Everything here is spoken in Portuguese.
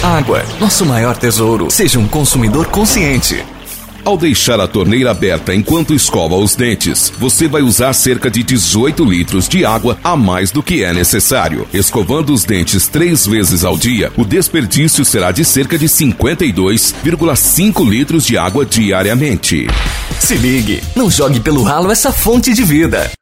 Água, nosso maior tesouro. Seja um consumidor consciente. Ao deixar a torneira aberta enquanto escova os dentes, você vai usar cerca de 18 litros de água a mais do que é necessário. Escovando os dentes 3 vezes ao dia, o desperdício será de cerca de 52,5 litros de água diariamente. Se ligue, não jogue pelo ralo essa fonte de vida.